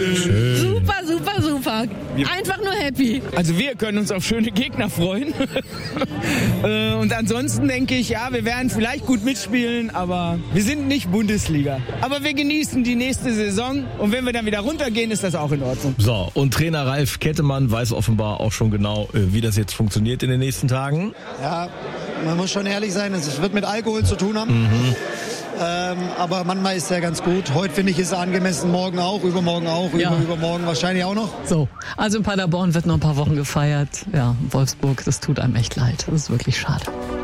Schön. Super, super, super. Einfach nur happy. Also wir können uns auf schöne Gegner freuen. Und ansonsten denke ich, ja, wir werden vielleicht gut mitspielen, aber wir sind nicht Bundesliga. Aber wir genießen die nächste Saison und wenn wir dann wieder runtergehen, ist das auch in Ordnung. So, und Trainer Ralf Kettemann weiß offenbar auch schon genau, wie das jetzt funktioniert in den nächsten Tagen. Ja, man muss schon ehrlich sein, es wird mit Alkohol zu tun haben. Aber manchmal ist er ganz gut. Heute finde ich, ist er angemessen, morgen auch, übermorgen auch, übermorgen wahrscheinlich auch noch. So, also in Paderborn wird noch ein paar Wochen gefeiert. Ja, Wolfsburg, das tut einem echt leid. Das ist wirklich schade.